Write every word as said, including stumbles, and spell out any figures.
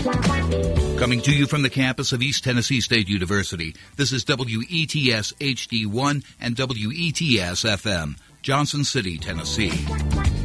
Coming to you from the campus of East Tennessee State University, this is W E T S H D one and W E T S F M, Johnson City, Tennessee.